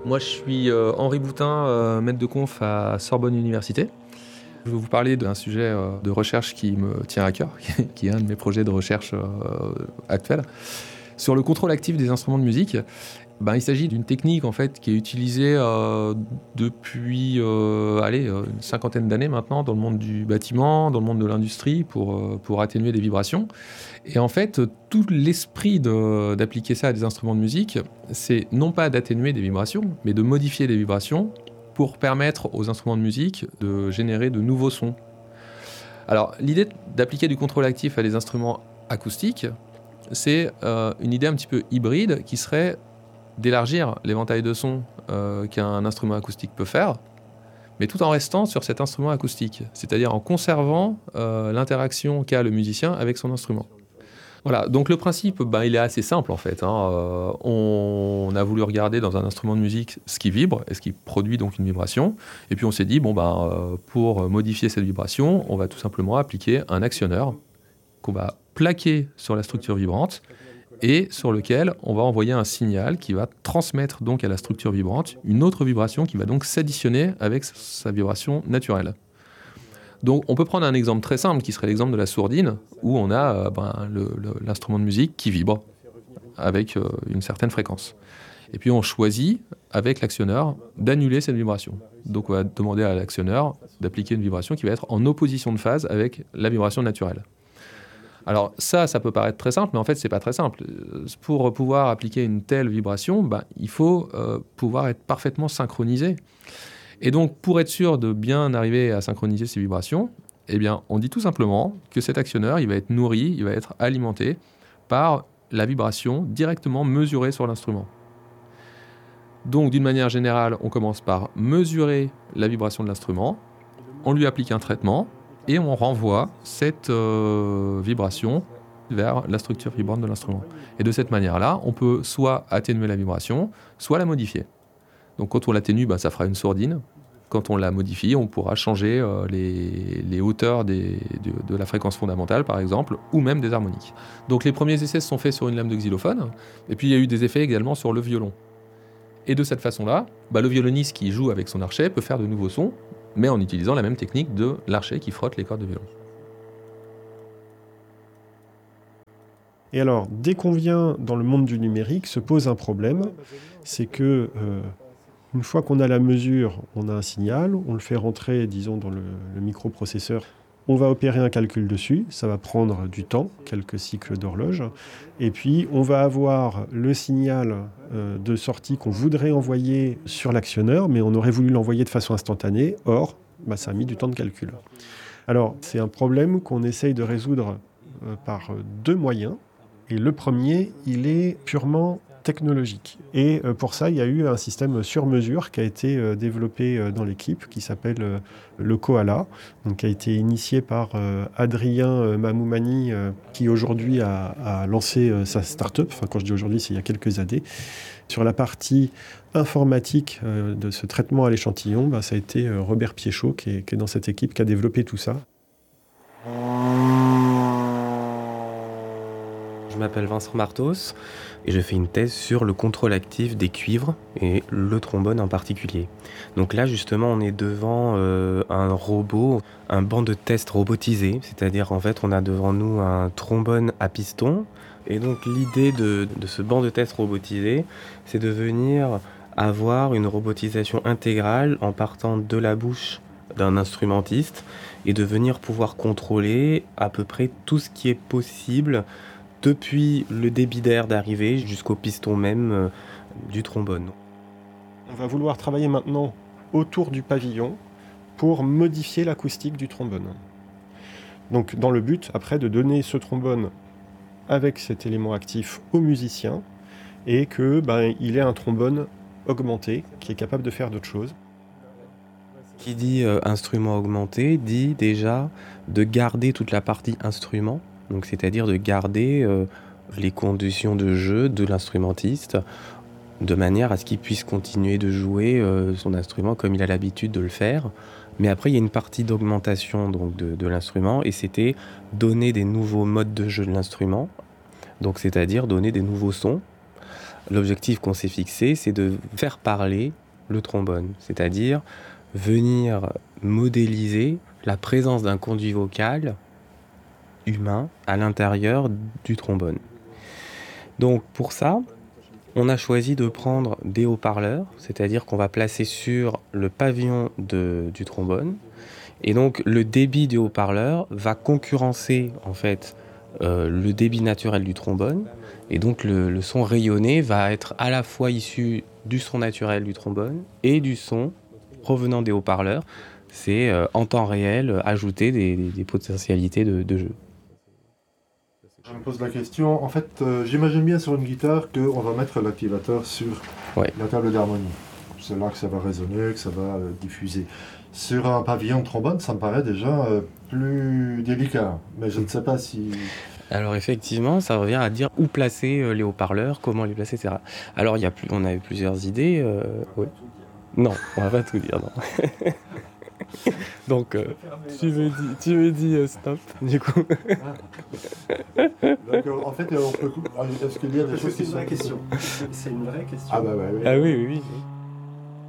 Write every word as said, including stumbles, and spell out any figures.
Moi, je suis euh, Henri Boutin, euh, maître de conf à Sorbonne Université. Je vais vous parler d'un sujet euh, de recherche qui me tient à cœur, qui est un de mes projets de recherche euh, actuels. Sur le contrôle actif des instruments de musique, ben, il s'agit d'une technique en fait, qui est utilisée euh, depuis euh, allez, euh, une cinquantaine d'années maintenant dans le monde du bâtiment, dans le monde de l'industrie, pour, euh, pour atténuer des vibrations. Et en fait, tout l'esprit de, d'appliquer ça à des instruments de musique, c'est non pas d'atténuer des vibrations, mais de modifier des vibrations pour permettre aux instruments de musique de générer de nouveaux sons. Alors, l'idée d'appliquer du contrôle actif à des instruments acoustiques, c'est euh, une idée un petit peu hybride qui serait d'élargir l'éventail de sons euh, qu'un instrument acoustique peut faire, mais tout en restant sur cet instrument acoustique, c'est-à-dire en conservant euh, l'interaction qu'a le musicien avec son instrument. Voilà, donc le principe, ben, il est assez simple en fait. Hein. Euh, on, on a voulu regarder dans un instrument de musique ce qui vibre et ce qui produit donc une vibration. Et puis on s'est dit, bon, ben, euh, pour modifier cette vibration, on va tout simplement appliquer un actionneur qu'on va plaquer sur la structure vibrante et sur lequel on va envoyer un signal qui va transmettre donc à la structure vibrante une autre vibration qui va donc s'additionner avec sa vibration naturelle. Donc on peut prendre un exemple très simple qui serait l'exemple de la sourdine où on a euh, ben, le, le, l'instrument de musique qui vibre avec euh, une certaine fréquence. Et puis on choisit avec l'actionneur d'annuler cette vibration. Donc on va demander à l'actionneur d'appliquer une vibration qui va être en opposition de phase avec la vibration naturelle. Alors ça, ça peut paraître très simple, mais en fait c'est pas très simple. Pour pouvoir appliquer une telle vibration, ben, il faut euh, pouvoir être parfaitement synchronisé. Et donc, pour être sûr de bien arriver à synchroniser ces vibrations, eh bien, on dit tout simplement que cet actionneur, il va être nourri, il va être alimenté par la vibration directement mesurée sur l'instrument. Donc, d'une manière générale, on commence par mesurer la vibration de l'instrument, on lui applique un traitement et on renvoie cette euh, vibration vers la structure vibrante de l'instrument. Et de cette manière-là, on peut soit atténuer la vibration, soit la modifier. Donc quand on l'atténue, ben, ça fera une sourdine. Quand on la modifie, on pourra changer euh, les, les hauteurs des, de, de la fréquence fondamentale, par exemple, ou même des harmoniques. Donc les premiers essais se sont faits sur une lame de xylophone, et puis il y a eu des effets également sur le violon. Et de cette façon-là, bah, le violoniste qui joue avec son archet peut faire de nouveaux sons, mais en utilisant la même technique de l'archet qui frotte les cordes de violon. Et alors, dès qu'on vient dans le monde du numérique, se pose un problème, c'est que euh, une fois qu'on a la mesure, on a un signal, on le fait rentrer, disons, dans le, le microprocesseur. On va opérer un calcul dessus, ça va prendre du temps, quelques cycles d'horloge. Et puis, on va avoir le signal euh, de sortie qu'on voudrait envoyer sur l'actionneur, mais on aurait voulu l'envoyer de façon instantanée. Or, bah, ça a mis du temps de calcul. Alors, c'est un problème qu'on essaye de résoudre euh, par deux moyens. Et le premier, il est purement technologique. Et pour ça, il y a eu un système sur mesure qui a été développé dans l'équipe, qui s'appelle le Koala, donc qui a été initié par Adrien Mamoumani, qui aujourd'hui a, a lancé sa start-up, enfin quand je dis aujourd'hui, c'est il y a quelques années. Sur la partie informatique de ce traitement à l'échantillon, bah, ça a été Robert Piéchaud, qui est, qui est dans cette équipe, qui a développé tout ça. Je m'appelle Vincent Martos et je fais une thèse sur le contrôle actif des cuivres et le trombone en particulier. Donc là justement on est devant euh, un robot, un banc de test robotisé, c'est-à-dire en fait on a devant nous un trombone à piston et donc l'idée de, de ce banc de test robotisé c'est de venir avoir une robotisation intégrale en partant de la bouche d'un instrumentiste et de venir pouvoir contrôler à peu près tout ce qui est possible depuis le débit d'air d'arrivée jusqu'au piston même euh, du trombone. On va vouloir travailler maintenant autour du pavillon pour modifier l'acoustique du trombone. Donc dans le but, après, de donner ce trombone avec cet élément actif au musicien et que ben, il ait un trombone augmenté qui est capable de faire d'autres choses. Qui dit euh, instrument augmenté dit déjà de garder toute la partie instrument. Donc, c'est-à-dire de garder euh, les conditions de jeu de l'instrumentiste de manière à ce qu'il puisse continuer de jouer euh, son instrument comme il a l'habitude de le faire. Mais après, il y a une partie d'augmentation donc, de, de l'instrument et c'était donner des nouveaux modes de jeu de l'instrument, donc c'est-à-dire donner des nouveaux sons l'objectif qu'on s'est fixé, c'est de faire parler le trombone, c'est-à-dire venir modéliser la présence d'un conduit vocal humain à l'intérieur du trombone. Donc pour ça, on a choisi de prendre des haut-parleurs, c'est-à-dire qu'on va placer sur le pavillon de, du trombone. Et donc le débit du haut-parleur va concurrencer en fait euh, le débit naturel du trombone. Et donc le, le son rayonné va être à la fois issu du son naturel du trombone et du son provenant des haut-parleurs. C'est euh, en temps réel ajouter des, des, des potentialités de, de jeu. Je me pose la question, en fait, euh, j'imagine bien sur une guitare qu'on va mettre l'activateur sur Ouais. la table d'harmonie. C'est là que ça va résonner, que ça va euh, diffuser. Sur un pavillon de trombone, ça me paraît déjà euh, plus délicat, mais je ne sais pas si... Alors effectivement, ça revient à dire où placer euh, les haut-parleurs, comment les placer, et cetera. Alors il y a plus, on avait plusieurs idées. Euh, ouais. Non, on va pas tout dire, non. Donc, euh, tu me dis, tu me dis euh, stop, du coup. Donc, en fait, on peut... est-ce qu'il y a des choses qui sont... C'est une vraie question. Ah bah ouais, oui. Ah oui, oui, oui.